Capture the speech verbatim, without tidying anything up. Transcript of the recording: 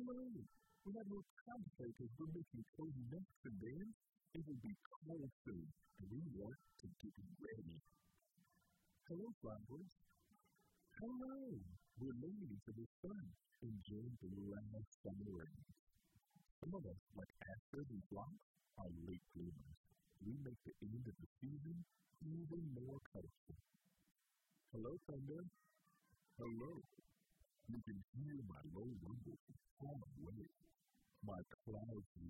Hello. We have no time to play because we're making cozy nests and bands. It will be cold soon, and we want to get ready. Hello, flowers. Hello. We're leaning into the sun, enjoying the last summer rain. Some of us, like asters and flowers, are late bloomers. We make the end of the season even more colorful. Hello, thunder. Hello. You can hear my low rumble from far away. My clouds